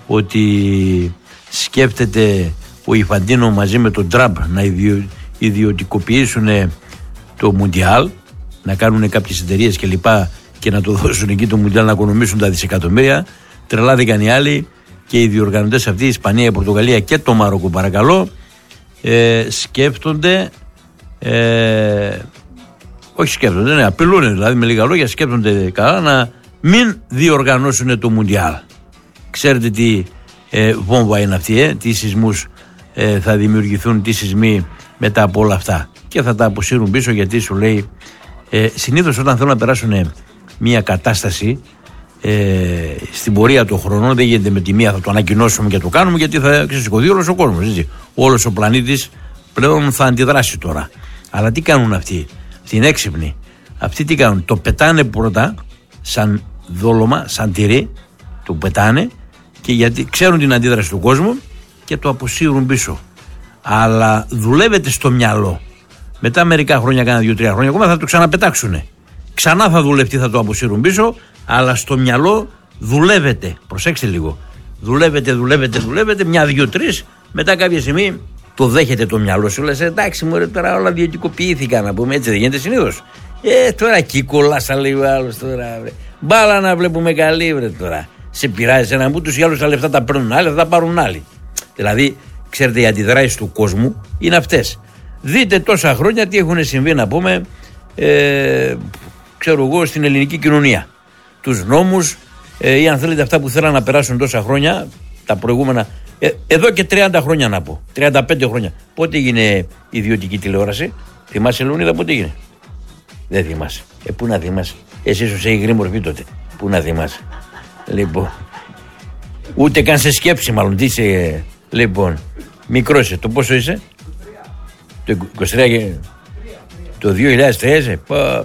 ότι σκέφτεται ο Ιφαντίνο μαζί με τον Τραμπ να ιδιωτικοποιήσουν το Μουντιάλ, να κάνουν κάποιες εταιρείες και λοιπά και να το δώσουν εκεί το Μουντιάλ να οικονομήσουν τα δισεκατομμύρια. Τρελάθηκαν οι άλλοι και οι διοργανωτές αυτοί, η Ισπανία, η Πορτογαλία και το Μαρόκο, παρακαλώ, σκέφτονται, όχι σκέφτονται, ναι, απειλούν δηλαδή με λίγα λόγια, σκέφτονται καλά να μην διοργανώσουν το Μουντιάλ. Ξέρετε τι βόμβα είναι αυτή, τι σεισμούς θα δημιουργηθούν, τι σεισμοί μετά από όλα αυτά, και θα τα αποσύρουν πίσω, γιατί σου λέει συνήθως όταν θέλουν να περάσουν μια κατάσταση στην πορεία των χρονών, δεν γίνεται με τη μία θα το ανακοινώσουμε και το κάνουμε, γιατί θα ξεσηκωθεί όλος ο κόσμος, έτσι. Όλος ο πλανήτης πλέον θα αντιδράσει τώρα. Αλλά τι κάνουν αυτοί, την έξυπνη, αυτοί τι κάνουν, το πετάνε πρώτα σαν δόλωμα, σαν τυρί, το πετάνε, και γιατί ξέρουν την αντίδραση του κόσμου και το αποσύρουν πίσω. Αλλά δουλεύεται στο μυαλό. Μετά μερικά χρόνια, κάνα 2-3 χρόνια ακόμα, θα το ξαναπετάξουν. Ξανά θα δουλευτεί, θα το αποσύρουν πίσω, αλλά στο μυαλό δουλεύεται. Προσέξτε λίγο. Δουλεύεται, 1-2-3, μετά κάποια στιγμή το δέχεται το μυαλό σου. Λες, εντάξει, μωρέ, τώρα όλα ιδιωτικοποιήθηκαν, να πούμε, έτσι δεν γίνεται συνήθως. Τώρα εκεί κολλάσα, λέει ο άλλος τώρα. Μπάλα να βλέπουμε καλή, βρε τώρα. Σε πειράζει έναν που τους ή άλλους τα λεφτά τα παίρνουν άλλοι, θα τα πάρουν άλλοι. Δηλαδή, ξέρετε, οι αντιδράσεις του κόσμου είναι αυτές. Δείτε τόσα χρόνια τι έχουν συμβεί, να πούμε, ξέρω εγώ, στην ελληνική κοινωνία. Τους νόμους ή αν θέλετε αυτά που θέλαν να περάσουν τόσα χρόνια, τα προηγούμενα, εδώ και 30 χρόνια να πω, 35 χρόνια. Πότε έγινε ιδιωτική τηλεόραση, θυμάσαι Λεωνίδα, πότε έγινε? Δεν θυμάσαι. Πού να θυμάσαι, εσύ ίσως έχει γρήμορφη τότε. Πού να θυμάσαι. Λοιπόν, ούτε καν σε σκέψη μάλλον, τι είσαι, λοιπόν, μικρός είσαι, το πόσο είσαι? Το 23, το 2003 είσαι,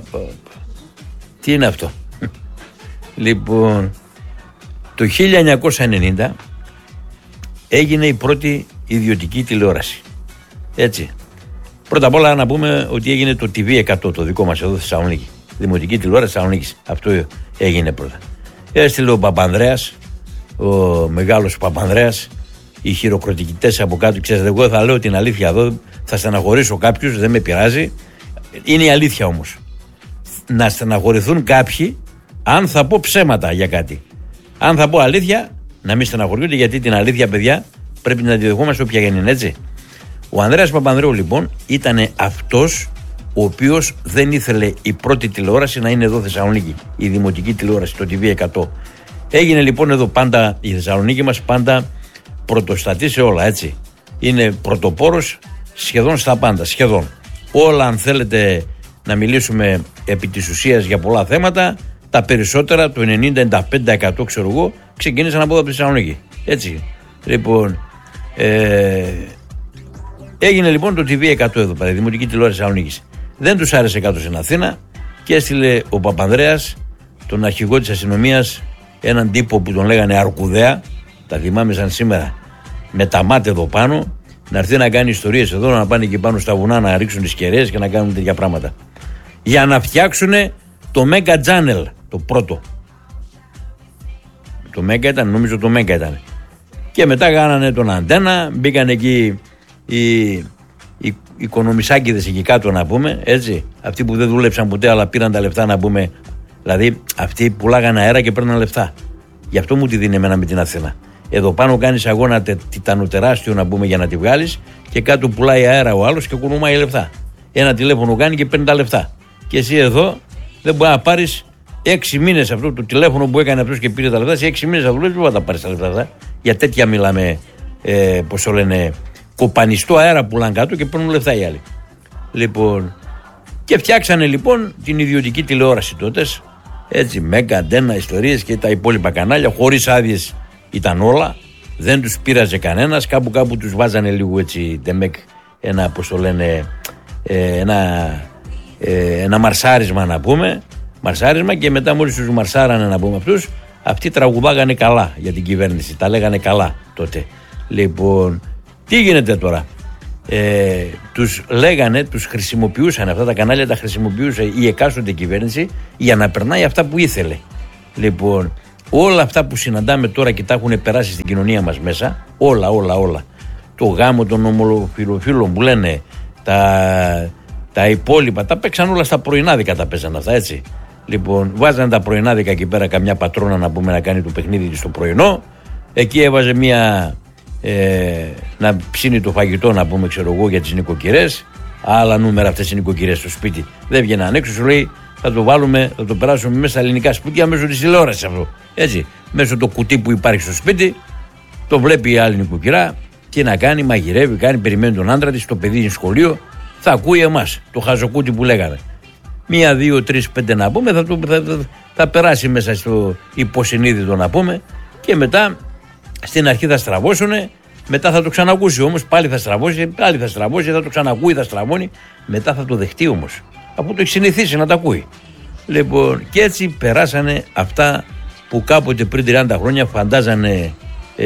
τι είναι αυτό? Λοιπόν, το 1990 έγινε η πρώτη ιδιωτική τηλεόραση, έτσι. Πρώτα απ' όλα να πούμε ότι έγινε το TV100, το δικό μας εδώ στη Θεσσαλονίκη, δημοτική τηλεόραση Θεσσαλονίκης, αυτό έγινε πρώτα. Έστειλε ο Παπανδρέας, ο μεγάλος Παπανδρέας, οι χειροκροτητές από κάτω. Ξέρετε, εγώ θα λέω την αλήθεια εδώ, θα στεναχωρήσω κάποιους, δεν με πειράζει. Είναι η αλήθεια όμως. Να στεναχωρηθούν κάποιοι αν θα πω ψέματα για κάτι. Αν θα πω αλήθεια, να μην στεναχωριούνται, γιατί την αλήθεια, παιδιά, πρέπει να τη δεχόμαστε όποια είναι, έτσι. Ο Ανδρέας Παπανδρέου, λοιπόν, ήταν αυτός ο οποίος δεν ήθελε η πρώτη τηλεόραση να είναι εδώ Θεσσαλονίκη, η δημοτική τηλεόραση, το TV100. Έγινε λοιπόν εδώ πάντα η Θεσσαλονίκη μας, πάντα πρωτοστατή σε όλα, έτσι. Είναι πρωτοπόρος σχεδόν στα πάντα, σχεδόν. Όλα, αν θέλετε να μιλήσουμε επί της ουσίας για πολλά θέματα, τα περισσότερα, το 90-95% ξέρω εγώ, ξεκίνησαν από εδώ από τη Θεσσαλονίκη. Έτσι. Λοιπόν, έγινε λοιπόν το TV100 εδώ πέρα, η δημοτική τηλεόραση Θεσσαλονίκης. Δεν τους άρεσε κάτω στην Αθήνα και έστειλε ο Παπανδρέας, τον αρχηγό της αστυνομίας, έναν τύπο που τον λέγανε Αρκουδέα, τα θυμάμαι σαν σήμερα, με τα μάτια εδώ πάνω, να έρθει να κάνει ιστορίες εδώ, να πάνε εκεί πάνω στα βουνά να ρίξουν τις κεραίες και να κάνουν τέτοια πράγματα. Για να φτιάξουν το Mega Channel, το πρώτο. Το Mega ήταν, νομίζω το Mega ήταν. Και μετά κάνανε τον Αντένα, μπήκαν εκεί οι οικονομισάκηδες εκεί κάτω, να πούμε, έτσι. Αυτοί που δεν δούλεψαν ποτέ αλλά πήραν τα λεφτά, να πούμε. Δηλαδή αυτοί πουλάγαν αέρα και παίρναν λεφτά. Γι' αυτό μου τη δίνει εμένα με την Αθήνα. Εδώ πάνω κάνεις αγώνα τιτανοτεράστιο, να πούμε, για να τη βγάλεις, και κάτω πουλάει αέρα ο άλλος και κουνούμάει λεφτά. Ένα τηλέφωνο κάνει και παίρνει τα λεφτά. Και εσύ εδώ δεν μπορεί να πάρεις 6 μήνες αυτό το τηλέφωνο που έκανε αυτός και πήρε τα λεφτά. Σε 6 μήνες θα δουλεύεις, δεν θα τα πάρεις τα λεφτά. Για τέτοια μιλάμε, πώς το λένε, κοπανιστό αέρα πουλάνε κάτω και παίρνουν λεφτά οι άλλοι. Λοιπόν, και φτιάξανε λοιπόν την ιδιωτική τηλεόραση τότε. Έτσι, Μέγκα, Αντένα, ιστορίες και τα υπόλοιπα κανάλια, χωρίς άδειες ήταν όλα. Δεν τους πείραζε κανένας. Κάπου τους βάζανε λίγο έτσι, τεμεκ, ένα, πώς το λένε, ένα μαρσάρισμα, να πούμε. Μαρσάρισμα, και μετά μόλις τους μαρσάρανε, να πούμε, αυτοί τραγουδάγανε καλά για την κυβέρνηση. Τα λέγανε καλά τότε. Λοιπόν, τι γίνεται τώρα? Τους λέγανε, τους χρησιμοποιούσαν αυτά τα κανάλια, τα χρησιμοποιούσε η εκάστοτε κυβέρνηση για να περνάει αυτά που ήθελε. Λοιπόν, Όλα αυτά που συναντάμε τώρα και τα έχουν περάσει στην κοινωνία μας μέσα, όλα. Το γάμο των ομοφυλοφίλων που λένε, τα υπόλοιπα, τα παίξαν όλα στα πρωινάδικα, τα παίζαν αυτά, έτσι. Λοιπόν, βάζανε τα πρωινάδικα εκεί πέρα καμιά πατρώνα να πούμε να κάνει το παιχνίδι της στο πρωινό. Εκεί έβαζε να ψήνει το φαγητό, να πούμε, ξέρω εγώ, για τις νοικοκυρές. Άλλα νούμερα αυτές οι νοικοκυρές στο σπίτι. Δεν βγαίναν έξω, σου λέει θα το περάσουμε μέσα στα ελληνικά σπίτια μέσω της τηλεόρασης αυτό. Έτσι, μέσω το κουτί που υπάρχει στο σπίτι, το βλέπει η άλλη νοικοκυρά. Τι να κάνει, μαγειρεύει, περιμένει τον άντρα της, το παιδί είναι σχολείο, θα ακούει εμάς, το χαζοκούτι που λέγαμε. 1, 2, 3, 5 να πούμε, θα περάσει μέσα στο υποσυνείδητο να πούμε και μετά στην αρχή θα στραβώσουνε, μετά θα το ξανακούσει όμως, πάλι θα στραβώσει, θα το ξανακούει, θα στραβώνει, μετά θα το δεχτεί όμως, αφού το έχει συνηθίσει να τα ακούει. Λοιπόν, και έτσι περάσανε αυτά που κάποτε πριν 30 χρόνια φαντάζανε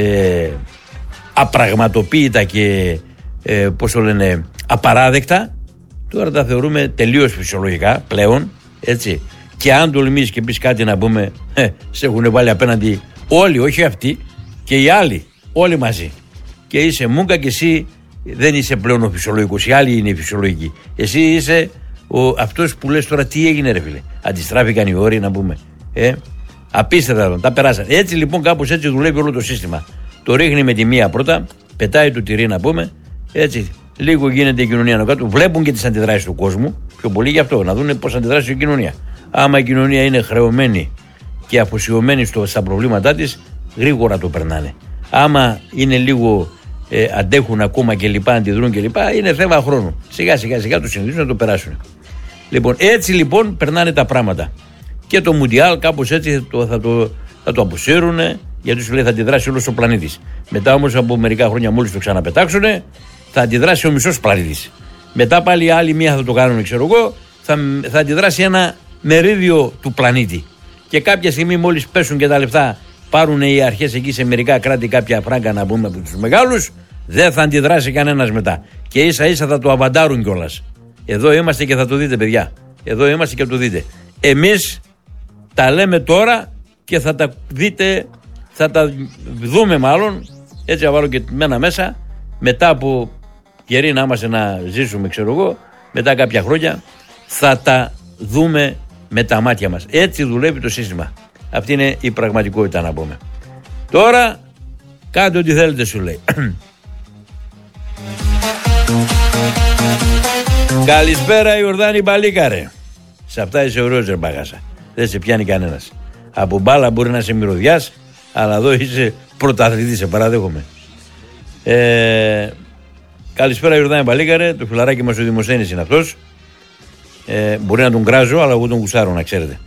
απραγματοποίητα και πώς το λένε, απαράδεκτα. Τώρα τα θεωρούμε τελείως φυσιολογικά πλέον, έτσι. Και αν τολμήσεις και πεις κάτι να πούμε, σε έχουν βάλει απέναντι όλοι, όχι αυτοί, και οι άλλοι, όλοι μαζί. Και είσαι μούγκα και εσύ δεν είσαι πλέον ο φυσιολογικός, οι άλλοι είναι οι φυσιολογικοί. Εσύ είσαι αυτός που λες τώρα τι έγινε ρε φίλε. Αντιστράφηκαν οι όροι να πούμε. Απίστευτα, τα περάσανε. Έτσι λοιπόν κάπως έτσι δουλεύει όλο το σύστημα. Το ρίχνει με τη μία πρώτα, πετάει το τυρί να πούμε, έτσι. Λίγο γίνεται η κοινωνία κάτω. Βλέπουν και τις αντιδράσεις του κόσμου. Πιο πολύ γι' αυτό, να δουν πώς αντιδράσει η κοινωνία. Άμα η κοινωνία είναι χρεωμένη και αφοσιωμένη στα προβλήματά της, γρήγορα το περνάνε. Άμα είναι λίγο αντέχουν ακόμα και λοιπά, αντιδρούν και λοιπά, είναι θέμα χρόνου. Σιγά σιγά το συνηθίζουν να το περάσουν. Λοιπόν, έτσι λοιπόν περνάνε τα πράγματα. Και το Μουντιάλ κάπως έτσι θα το αποσύρουν, γιατί σου λέει θα αντιδράσει όλος ο πλανήτης. Μετά όμως από μερικά χρόνια, μόλις το ξαναπετάξουν, θα αντιδράσει ο μισός πλανήτης. Μετά πάλι οι άλλοι μία θα το κάνουν, ξέρω εγώ, θα αντιδράσει ένα μερίδιο του πλανήτη. Και κάποια στιγμή, μόλις πέσουν και τα λεφτά, πάρουν οι αρχές εκεί σε μερικά κράτη κάποια φράγκα να πούμε από τους μεγάλους, δεν θα αντιδράσει κανένας μετά. Και ίσα ίσα θα το αβαντάρουν κιόλας. Εδώ είμαστε και θα το δείτε, παιδιά. Εδώ είμαστε και θα το δείτε. Εμείς τα λέμε τώρα και θα τα δείτε, θα τα δούμε μάλλον. Έτσι θα βάλω και μένα μέσα. Μετά από καιρή να είμαστε να ζήσουμε, ξέρω εγώ, μετά κάποια χρόνια θα τα δούμε με τα μάτια μας. Έτσι δουλεύει το σύστημα. Αυτή είναι η πραγματικότητα να πούμε. Τώρα κάντε ό,τι θέλετε σου λέει. Καλησπέρα Ιορδάνη Μπαλίκαρε. Σε αυτά είσαι ωραίος ρε μπαγάσα. Δεν σε πιάνει κανένας. Από μπάλα μπορεί να είσαι μυρωδιάς, αλλά εδώ είσαι πρωταθλητής, σε παραδέχομαι. Καλησπέρα Ιορδάνη Μπαλίκαρε. Το φιλαράκι μας ο Δημοσθένης είναι αυτός. Μπορεί να τον κράζω, αλλά εγώ τον γουσάρω να ξέρετε.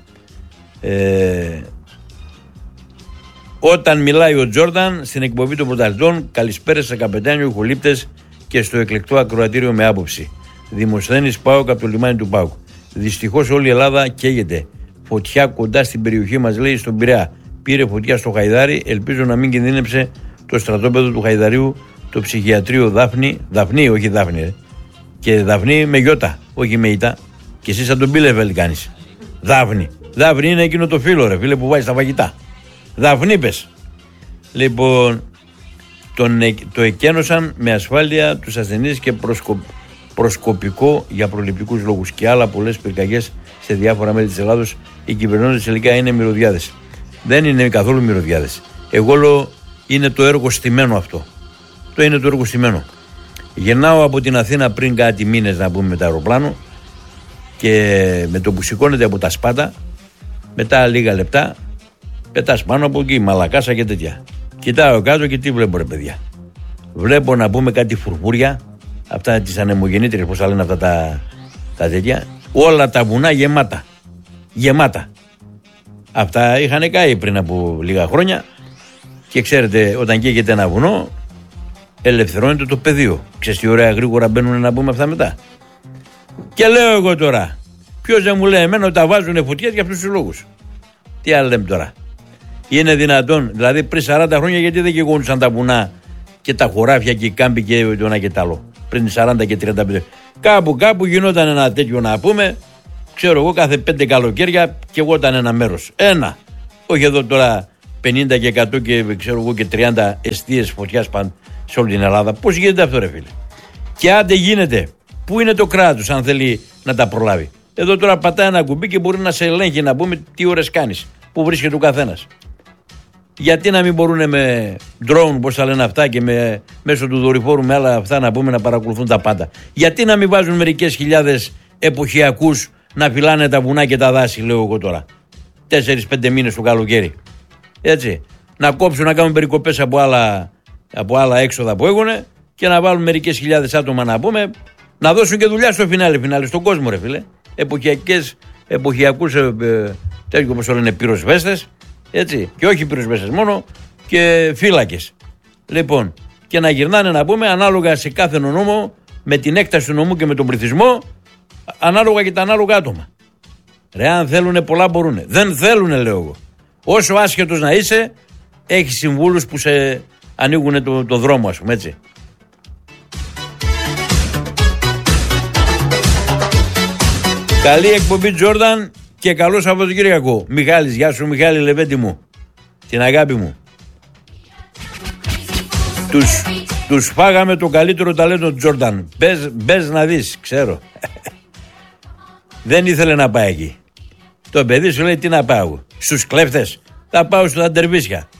Όταν μιλάει ο Τζόρνταν στην εκπομπή των πρωταθλητών, καλησπέρα σε καπετάνιο, ηχολήπτες και στο εκλεκτό ακροατήριο με άποψη. Δημοσθένης ΠΑΟΚ από το λιμάνι του ΠΑΟΚ. Δυστυχώς όλη η Ελλάδα καίγεται. Φωτιά κοντά στην περιοχή μας, λέει, στον Πειραιά. Πήρε φωτιά στο Χαϊδάρι. Ελπίζω να μην κινδύνεψε το στρατόπεδο του Χαϊδαρίου, το ψυχιατρίο Δαφνή, όχι Δάφνη. Και Δαφνή με γιώτα, όχι με ητά. Και εσύ σαν τον Μπίλεβελ κάνεις. Δάφνη. Δάφνη είναι εκείνο το φίλο, ρε φίλε, που βάζει στα φαγητά. Δαφνή πες. Λοιπόν, το εκένωσαν με ασφάλεια τους ασθενείς και προσκοπικό για προληπτικούς λόγους και άλλα πολλές πυρκαγιές σε διάφορα μέρη της Ελλάδος. Οι κυβερνώντες τελικά είναι μυρωδιάδες. Δεν είναι καθόλου μυρωδιάδες. Εγώ λέω είναι το έργο στημένο αυτό. Το είναι το έργο στημένο. Γεννάω από την Αθήνα πριν κάτι μήνες να πούμε με το αεροπλάνο και με το που σηκώνεται από τα Σπάτα, μετά λίγα λεπτά πετάς πάνω από εκεί, Μαλακάσα και τέτοια. Κοιτάω κάτω και τι βλέπω ρε παιδιά. Βλέπω να πούμε κάτι φουρφούρια, αυτά τις ανεμογεννήτριες, πώς θα λένε αυτά τα τέτοια. Όλα τα βουνά γεμάτα. Γεμάτα. Αυτά είχαν καεί πριν από λίγα χρόνια και ξέρετε όταν καίγεται ένα βουνό ελευθερώνεται το πεδίο. Ξέρεις τι ωραία γρήγορα μπαίνουν να πούμε αυτά μετά. Και λέω εγώ τώρα, ποιος δεν μου λέει εμένα ότι τα βάζουν φωτιές για αυτούς τους λόγους. Τι άλλο λέμε τώρα. Είναι δυνατόν, δηλαδή πριν 40 χρόνια γιατί δεν καιγόντουσαν τα βουνά και τα χωράφια και οι κάμποι και το ένα και τ' άλλο. Πριν 40 και 35. Κάπου γινόταν ένα τέτοιο να πούμε, ξέρω εγώ κάθε 5 καλοκαίρια καιγόταν ένα μέρος. Ένα. Όχι εδώ τώρα 50 και 100 και ξέρω εγώ και 30 εστίες φωτιάς σε όλη την Ελλάδα. Πώς γίνεται αυτό, ρε φίλε? Και άντε γίνεται. Πού είναι το κράτος, αν θέλει να τα προλάβει? Εδώ τώρα πατάει ένα κουμπί και μπορεί να σε ελέγχει, να πούμε τι ώρες κάνεις, πού βρίσκεται ο καθένας. Γιατί να μην μπορούν με drone, πώς τα λένε αυτά, και μέσω του δορυφόρου με άλλα αυτά να πούμε να παρακολουθούν τα πάντα? Γιατί να μην βάζουν μερικές χιλιάδες εποχιακούς να φυλάνε τα βουνά και τα δάση, λέω εγώ τώρα. 4-5 μήνες το καλοκαίρι. Έτσι. Να κόψουν, να κάνουν περικοπές από άλλα έξοδα που έχουν και να βάλουν μερικές χιλιάδες άτομα να πούμε, να δώσουν και δουλειά στο φινάλε στον κόσμο, ρε φίλε. Εποχιακούς τέτοιο όπως το λένε πυροσβέστες, έτσι. Και όχι πυροσβέστες μόνο, και φύλακες. Λοιπόν, και να γυρνάνε να πούμε ανάλογα σε κάθε νόμο, με την έκταση του νομού και με τον πληθυσμό, ανάλογα και τα ανάλογα άτομα. Ρε, αν θέλουνε πολλά μπορούνε. Δεν θέλουνε, λέω εγώ. Όσο άσχετος να είσαι, έχει συμβούλους που σε ανοίγουν το δρόμο, ας πούμε, έτσι. Καλή εκπομπή, Τζόρνταν, και καλό Σαββατοκύριακο. Μιχάλης, γεια σου Μιχάλη Λεβέντη μου. Την αγάπη μου. Τους φάγαμε το καλύτερο ταλέντο Τζόρνταν. Μπες να δεις, ξέρω. Δεν ήθελε να πάει εκεί. Το παιδί σου λέει τι να πάω? Στους κλέφτες? Θα πάω στα τερβίσια.